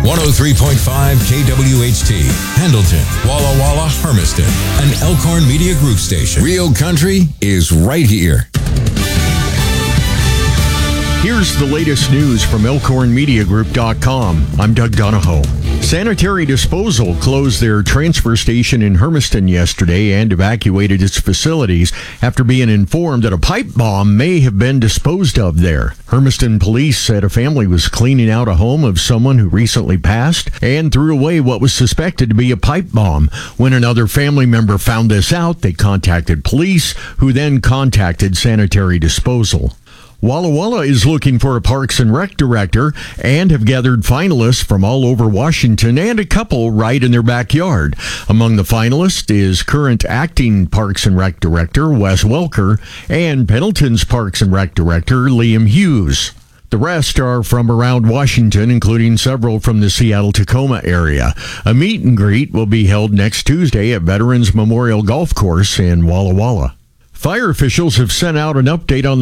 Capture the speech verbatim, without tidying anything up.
one oh three point five K W H T, Pendleton, Walla Walla, Hermiston, an Elkhorn Media Group station. Real country is right here. Here's the latest news from Elkhorn Media Group dot com. I'm Doug Donahoe. Sanitary Disposal closed their transfer station in Hermiston yesterday and evacuated its facilities after being informed that a pipe bomb may have been disposed of there. Hermiston police said a family was cleaning out a home of someone who recently passed and threw away what was suspected to be a pipe bomb. When another family member found this out, they contacted police, who then contacted Sanitary Disposal. Walla Walla is looking for a Parks and Rec director and have gathered finalists from all over Washington and a couple right in their backyard. Among the finalists is current acting Parks and Rec director Wes Welker and Pendleton's Parks and Rec director Liam Hughes. The rest are from around Washington, including several from the Seattle-Tacoma area. A meet and greet will be held next Tuesday at Veterans Memorial Golf Course in Walla Walla. Fire officials have sent out an update on